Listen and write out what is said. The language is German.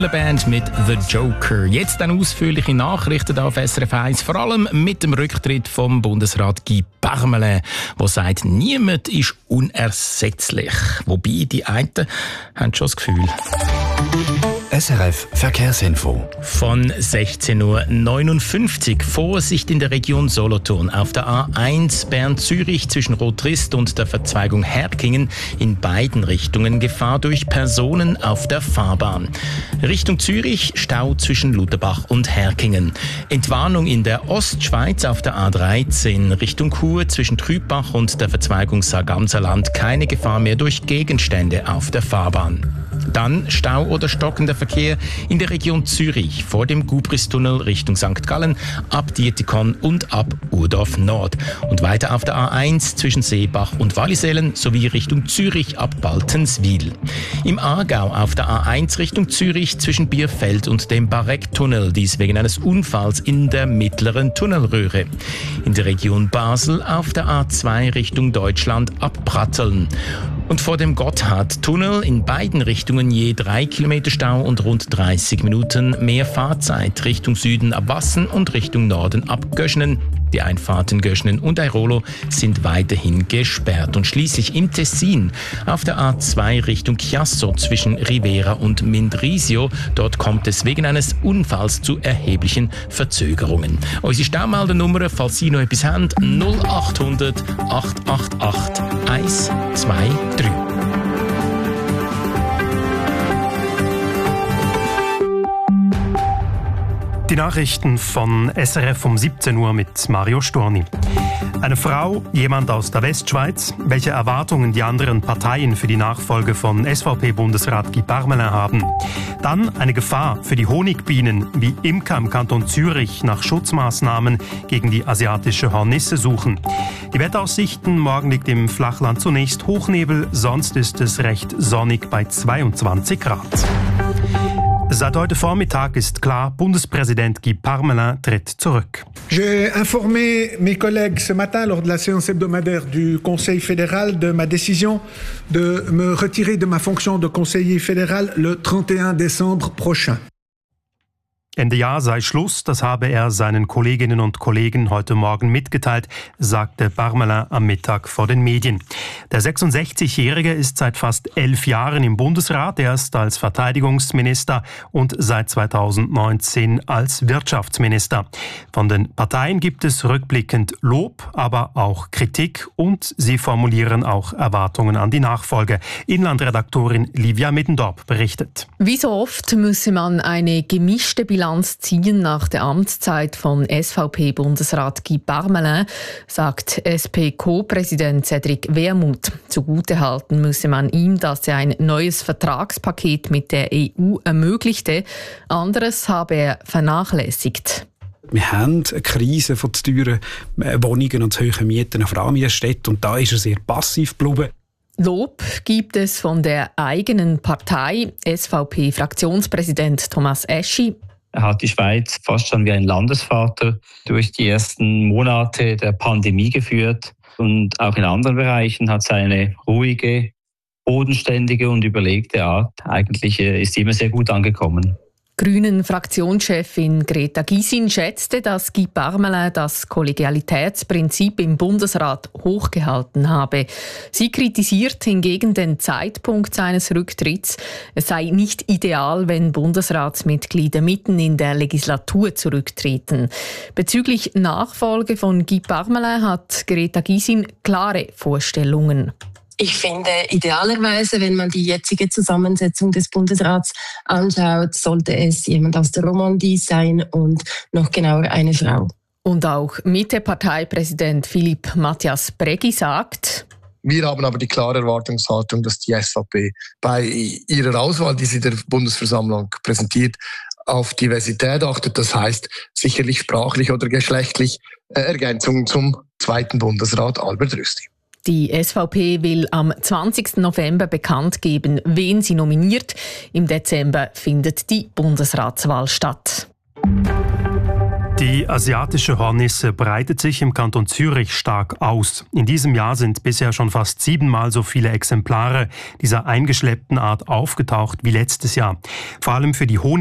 Band mit The Joker. Jetzt dann ausführliche Nachrichten auf SRF 1, vor allem mit dem Rücktritt vom Bundesrat Guy Parmelin, der sagt, niemand ist unersetzlich. Wobei die einen haben schon das Gefühl. SRF Verkehrsinfo. Von 16.59 Uhr. Vorsicht in der Region Solothurn. Auf der A1 Bern-Zürich zwischen Rotrist und der Verzweigung Herkingen in beiden Richtungen Gefahr durch Personen auf der Fahrbahn. Richtung Zürich Stau zwischen Lutherbach und Herkingen. Entwarnung in der Ostschweiz auf der A13 Richtung Chur zwischen Trübach und der Verzweigung Sarganserland keine Gefahr mehr durch Gegenstände auf der Fahrbahn. Dann Stau oder stockender Verkehr in der Region Zürich vor dem Gubristunnel Richtung St. Gallen, ab Dietikon und ab Urdorf Nord. Und weiter auf der A1 zwischen Seebach und Wallisellen sowie Richtung Zürich ab Baltenswil. Im Aargau auf der A1 Richtung Zürich zwischen Bierfeld und dem Barecktunnel, dies wegen eines Unfalls in der mittleren Tunnelröhre. In der Region Basel auf der A2 Richtung Deutschland ab Pratteln. Und vor dem Gotthardtunnel in beiden Richtungen je 3 Kilometer Stau und rund 30 Minuten mehr Fahrzeit Richtung Süden ab Wassen und Richtung Norden ab Göschenen. Die Einfahrten Göschenen und Airolo sind weiterhin gesperrt. Und schließlich im Tessin auf der A2 Richtung Chiasso zwischen Rivera und Mendrisio. Dort kommt es wegen eines Unfalls zu erheblichen Verzögerungen. Unsere Staumeldernummer, falls Sie noch etwas haben, 0800 888 123. Die Nachrichten von SRF um 17 Uhr mit Mario Storni. Eine Frau, jemand aus der Westschweiz, welche Erwartungen die anderen Parteien für die Nachfolge von SVP-Bundesrat Guy Parmelin haben. Dann eine Gefahr für die Honigbienen, wie Imker im Kanton Zürich nach Schutzmaßnahmen gegen die asiatische Hornisse suchen. Die Wetteraussichten: morgen liegt im Flachland zunächst Hochnebel, sonst ist es recht sonnig bei 22 Grad. Seit heute Vormittag ist klar, Bundespräsident Guy Parmelin tritt zurück. J'ai informé mes collègues ce matin lors de la séance hebdomadaire du Conseil fédéral de ma décision de me retirer de ma fonction de conseiller fédéral le 31 décembre prochain. Ende Jahr sei Schluss, das habe er seinen Kolleginnen und Kollegen heute Morgen mitgeteilt, sagte Parmelin am Mittag vor den Medien. Der 66-Jährige ist seit fast 11 Jahren im Bundesrat, erst als Verteidigungsminister und seit 2019 als Wirtschaftsminister. Von den Parteien gibt es rückblickend Lob, aber auch Kritik und sie formulieren auch Erwartungen an die Nachfolge. Inlandredaktorin Livia Middendorp berichtet. Wie so oft müsse man eine gemischte Bilanz ziehen nach der Amtszeit von SVP-Bundesrat Guy Parmelin, sagt SP-Co-Präsident Cédric Wermuth. Zugutehalten müsse man ihm, dass er ein neues Vertragspaket mit der EU ermöglichte. Anderes habe er vernachlässigt. Wir haben eine Krise von zu teuren Wohnungen und zu hohen Mieten, vor allem in der Stadt, und da ist er sehr passiv geblieben. Lob gibt es von der eigenen Partei. SVP-Fraktionspräsident Thomas Eschi. Er hat die Schweiz fast schon wie ein Landesvater durch die ersten Monate der Pandemie geführt. Und auch in anderen Bereichen hat seine ruhige, bodenständige und überlegte Art eigentlich ist immer sehr gut angekommen. Grünen-Fraktionschefin Greta Gysin schätzte, dass Guy Parmelin das Kollegialitätsprinzip im Bundesrat hochgehalten habe. Sie kritisiert hingegen den Zeitpunkt seines Rücktritts. Es sei nicht ideal, wenn Bundesratsmitglieder mitten in der Legislatur zurücktreten. Bezüglich Nachfolge von Guy Parmelin hat Greta Gysin klare Vorstellungen. Ich finde, idealerweise, wenn man die jetzige Zusammensetzung des Bundesrats anschaut, sollte es jemand aus der Romandie sein und noch genauer eine Frau. Und auch Mitte-Parteipräsident Philippe Matthias Breggi sagt: Wir haben aber die klare Erwartungshaltung, dass die SVP bei ihrer Auswahl, die sie der Bundesversammlung präsentiert, auf Diversität achtet. Das heißt sicherlich sprachlich oder geschlechtlich Ergänzungen zum zweiten Bundesrat Albert Rösti. Die SVP will am 20. November bekannt geben, wen sie nominiert. Im Dezember findet die Bundesratswahl statt. Die Die asiatische Hornisse breitet sich im Kanton Zürich stark aus. In diesem Jahr sind bisher schon fast 7-mal so viele Exemplare dieser eingeschleppten Art aufgetaucht wie letztes Jahr. Vor allem für die